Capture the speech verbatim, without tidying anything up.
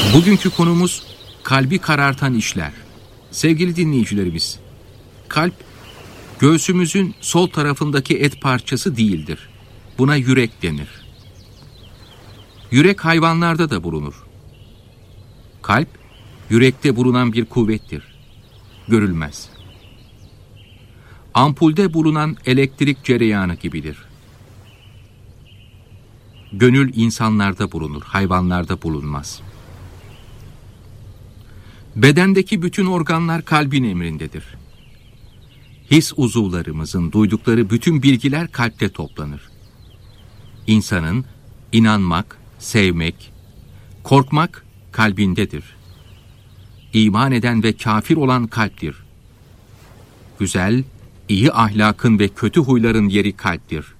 Bugünkü konumuz kalbi karartan işler. Sevgili dinleyicilerimiz, kalp göğsümüzün sol tarafındaki et parçası değildir. Buna yürek denir. Yürek hayvanlarda da bulunur. Kalp, yürekte bulunan bir kuvvettir. Görülmez. Ampulde bulunan elektrik cereyanı gibidir. Gönül insanlarda bulunur, hayvanlarda bulunmaz. Bedendeki bütün organlar kalbin emrindedir. His uzuvlarımızın duydukları bütün bilgiler kalpte toplanır. İnsanın inanmak, sevmek, korkmak kalbindedir. İman eden ve kafir olan kalptir. Güzel, iyi ahlakın ve kötü huyların yeri kalptir.